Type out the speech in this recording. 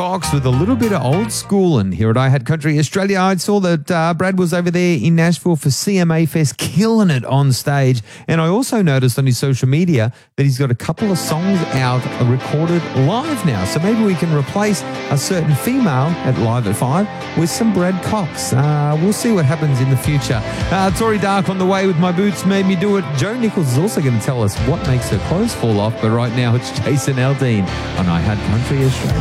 Cox with a little bit of old school. And here at I Had Country Australia, I saw that Brad was over there in Nashville for CMA Fest, killing it on stage. And I also noticed on his social media that he's got a couple of songs out recorded live now. So maybe we can replace a certain female at Live at 5 with some Brad Cox. We'll see what happens in the future. Tori Dark on the way with My Boots Made Me Do It. Joe Nichols is also going to tell us what makes her clothes fall off. But right now it's Jason Aldean on I Had Country Australia.